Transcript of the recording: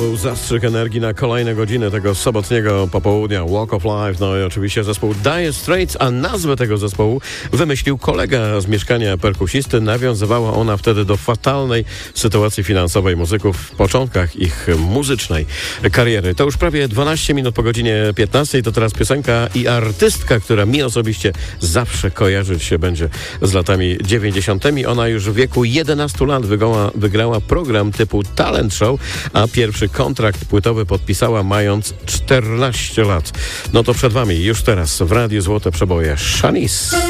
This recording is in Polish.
był zastrzyk energii na kolejne godziny tego sobotniego popołudnia. Walk of Life, no i oczywiście zespół Dire Straits, a nazwę tego zespołu wymyślił kolega z mieszkania perkusisty. Nawiązywała ona wtedy do fatalnej sytuacji finansowej muzyków w początkach ich muzycznej kariery. To już prawie 12 minut po godzinie 15. To teraz piosenka i artystka, która mi osobiście zawsze kojarzyć się będzie z latami 90. Ona już w wieku 11 lat wygrała program typu Talent Show, a pierwszy kontrakt płytowy podpisała mając 14 lat. No to przed wami już teraz w Radiu Złote Przeboje Shanice.